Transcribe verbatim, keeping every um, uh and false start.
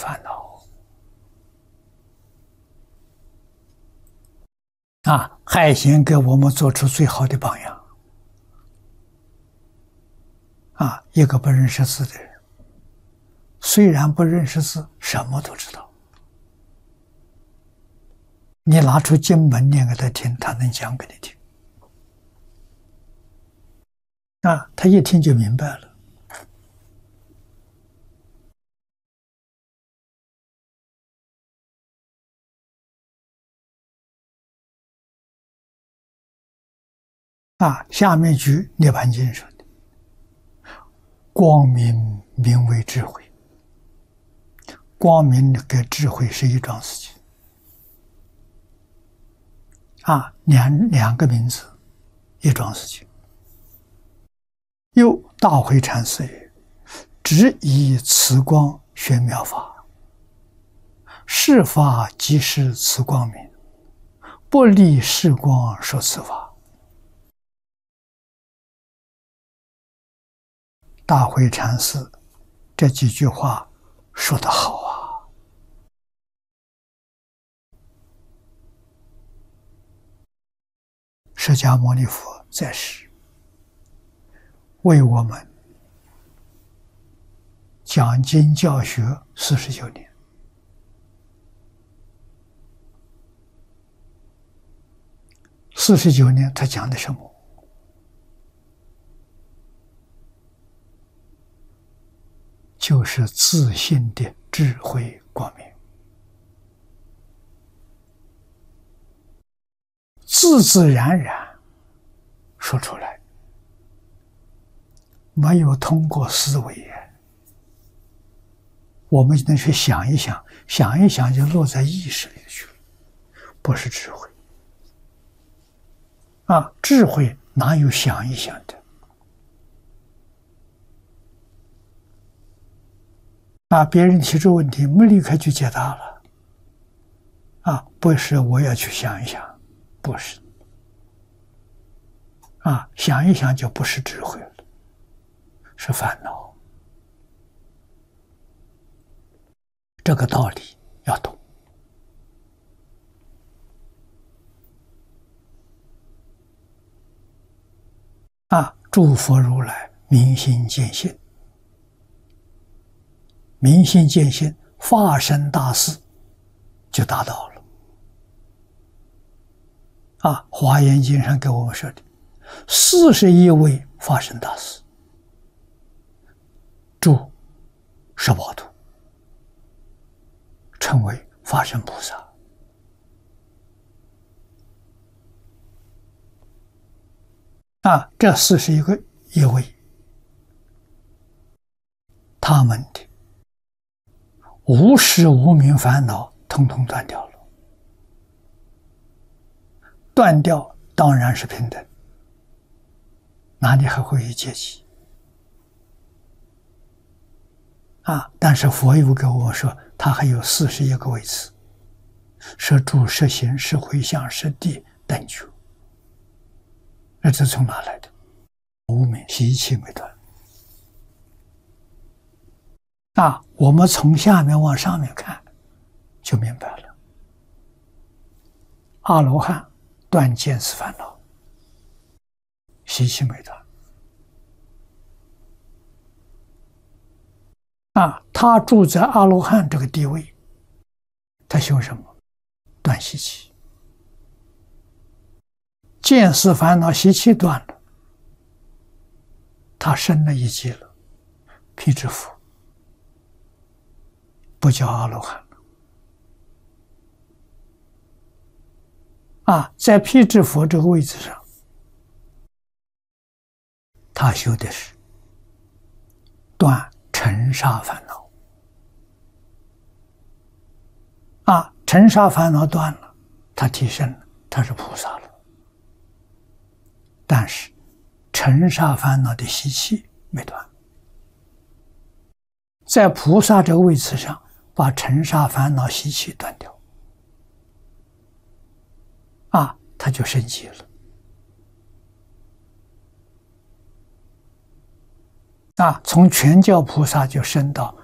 烦恼啊！海贤给我们做出最好的榜样啊！一个不认识字的人，虽然不认识字，什么都知道。你拿出经文念给他听，他能讲给你听啊！他一听就明白了。啊，下面句《涅槃经》说的：“光明名为智慧。”光明跟智慧是一桩事情啊，两两个名字，一桩事情。又大慧禅师曰：“只以此光宣妙法，是法即是此光明，不离是光说此法。”大慧禅师这几句话说得好啊！释迦牟尼佛在世，为我们讲经教学四十九年，四十九年他讲的什么？就是自信的智慧光明，自自然然说出来，没有通过思维，我们能去想一想，想一想就落在意识里去了，不是智慧啊！智慧哪有想一想的？啊！别人提出问题，没立刻去解答了，啊，不是我要去想一想，不是，啊，想一想就不是智慧了，是烦恼。这个道理要懂。啊，诸佛如来明心见性。明心见性，发生大事就达到了。啊，《华严经》上给我们说的，四十一位发生大事，住十八度，称为法身菩萨。啊，这四十一个一位，他们的无始无明烦恼统统断掉了，断掉当然是平等，哪里还会有阶级啊？但是佛又跟我说，他还有四十一个位次，是住、是行、是回向、是地等觉，那这从哪来的？无明习气没断。啊，我们从下面往上面看，就明白了。阿罗汉断见思烦恼，习气没断。啊，他住在阿罗汉这个地位，他修什么？断习气。见思烦恼习气断了，他升了一级了，辟支佛。不叫阿罗汉了啊，在辟支佛这个位置上，他修的是断尘沙烦恼啊，尘沙烦恼断了，他提升了，他是菩萨了。但是尘沙烦恼的习气没断，在菩萨这个位置上，把尘沙烦恼习气断掉，啊，他就升级了。啊，从全教菩萨就升到